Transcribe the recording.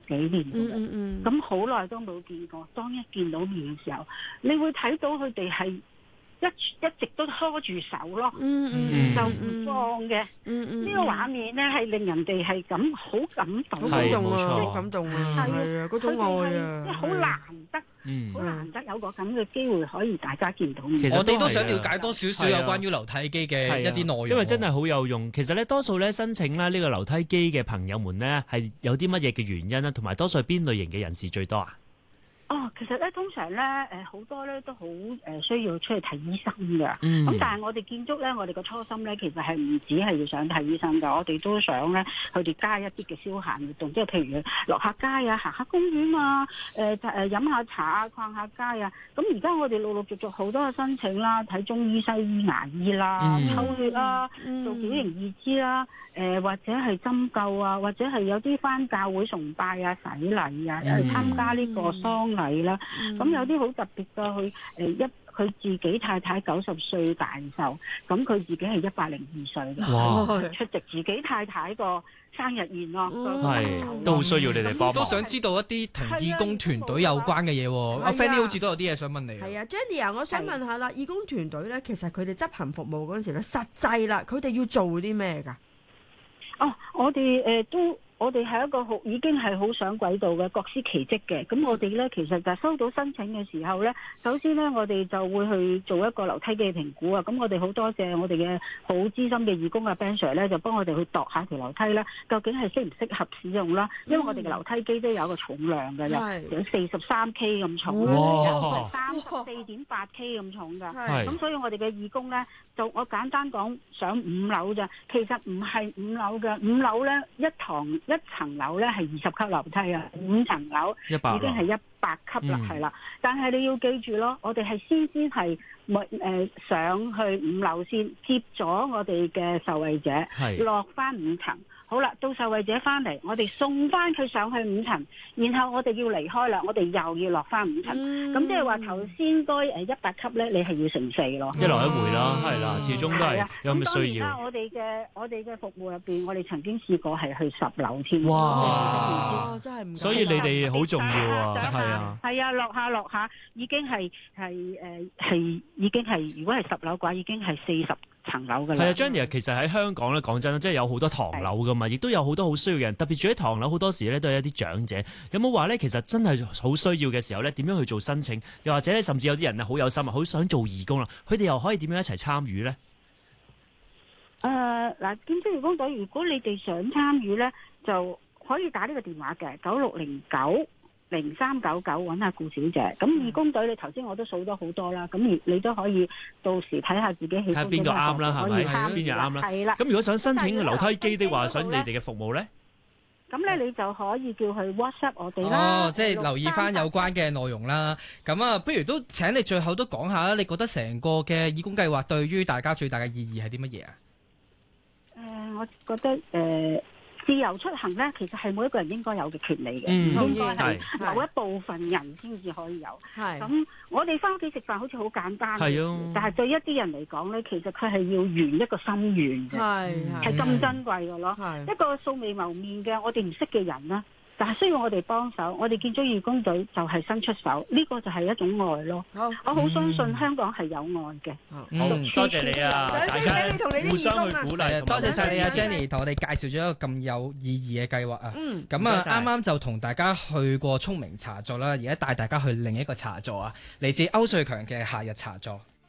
幾年嘅，咁好耐都冇見過。當一見到面嘅時候，你會睇到佢哋係一直都拖住手咯，就唔放嘅。呢個畫面咧係令人哋係咁好感動， 好感動啊，好感動啊，係啊，嗰種愛啊， 即係好難得。好難得有個咁嘅機會可以大家見到面。 其實我哋都想了解多少少有關於樓梯機嘅一啲內容， 因為真係好有用。其實咧，多數咧申請咧呢個樓梯機嘅朋友們咧係有啲乜嘢嘅原因咧，同埋多數係邊類型嘅人士最多啊？ 其實咧通常咧好多咧都好需要出去睇醫生㗎。咁但係我哋建築咧，我哋個初心咧其實係唔止係要想睇醫生㗎，我哋都想咧佢哋加一啲嘅消閒活動，即係譬如落下街啊、行下公園啊、飲下茶啊、逛下街啊。咁而家我哋陸陸續續好多嘅申請啦，睇中醫、西醫、牙醫啦、抽血啦、做矯形義肢啦，或者係針灸啊，或者係有啲返教會崇拜啊、洗禮啊，參加呢個喪禮啦。咁有啲好特別嘅，佢自己太太90歲大壽，咁佢自己係102歲嘅，出席自己太太個生日宴咯。 都好需要你哋幫忙。 都想知道一啲同義工團隊有關嘅嘢。阿 Fanny 好似都有啲嘢想問你。 係啊 Jenny 啊，我想問下啦，義工團隊咧，其實佢哋執行服務嗰陣時咧，實際啦，佢哋要做啲咩㗎？ 我哋係一個已經係好上軌道嘅，各司其職嘅。咁我哋咧其實就收到申請嘅時候咧，首先咧我哋就會去做一個樓梯嘅評估啊。咁我哋好多謝我哋嘅好資深嘅義工啊 Ben Sir 咧，就幫我哋去度下條樓梯啦，究竟係適唔適合使用啦。因為我哋嘅樓梯機都有個重量嘅，有43 K 咁重，有34.8 K 咁重㗎。咁所以我哋嘅義工咧，就我簡單講上5樓咋，其實唔係5樓嘅，5樓咧一層樓咧係20級樓梯啊，5層樓已經係100級啦，係啦。但係你要記住咯，我哋係先係上去5樓先，接咗我哋嘅受惠者落翻5層。好啦，到受惠者翻嚟，我哋送翻佢上去5層，然後我哋要離開啦，我哋又要落翻5層。咁即係話頭先該100級咧，你係要乘4咯， 一來一回啦，係啦，始終都係有咁嘅需要。 我哋嘅服務入邊，我哋曾經試過係去10樓添。 哇！ 真係唔， 所以你哋好重要啊， 係啊，落下已經係已經係，如果係10樓嘅話，已經係40層樓㗎啦。 係啊 Jenny 其實喺香港咧，講真即係有好多唐樓噶嘛，亦都有好多好需要嘅人，特別住喺唐樓好多時咧都係一啲長者。有冇話咧，其實真係好需要嘅時候咧，點樣去做申請？又或者咧，甚至有啲人啊好有心啊，好想做義工啦，佢哋又可以點樣一齊參與咧？ 建築義工隊，如果你哋想參與咧，就可以打呢個電話嘅96090399揾下顧小姐。咁義工隊你頭先我都數咗好多啦，咁你都可以到時睇下自己喜歡邊個啱啦，係咪？邊個啱啦？係啦。咁如果想申請樓梯機的話，想你哋嘅服務咧？ 咁咧你就可以叫佢 WhatsApp 我哋啦。 即係留意翻有關嘅內容啦。咁啊，不如都請你最後都講下啦，你覺得成個嘅義工計劃對於大家最大嘅意義係啲乜嘢啊？ 我覺得自由出行咧，其實係每一個人應該有嘅權利嘅，唔應該係某一部分人先至可以有。咁我哋翻屋企食飯好似好簡單，但係對一啲人嚟講咧，其實佢係要圓一個心願嘅，係咁珍貴嘅咯。一個素未謀面嘅我哋唔識嘅人啦，但係需要我哋幫手，我哋建築義工隊就係伸出手，呢個就係一種愛咯。我好相信香港係有愛嘅。 多謝你啊，大家互相去鼓勵。 多謝晒你啊 Jenny 同我哋介紹咗一個咁有意義嘅計劃啊。咁啊，啱啱就同大家去過聰明茶座啦，而家帶大家去另一個茶座啊，嚟自歐瑞強嘅夏日茶座。